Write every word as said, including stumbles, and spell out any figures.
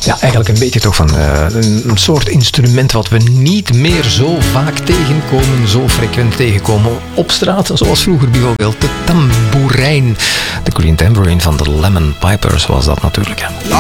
Ja, eigenlijk een beetje toch van uh, een, een soort instrument wat we niet meer zo vaak tegenkomen, zo frequent tegenkomen op straat, zoals vroeger bijvoorbeeld de tamboerijn. De Green Tambourine van de Lemon Pipers was dat natuurlijk. Hè.